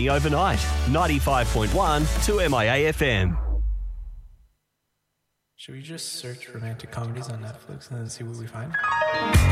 Sydney overnight. 95.1 to MIA FM. Should we just search romantic comedies on Netflix and then see what we find?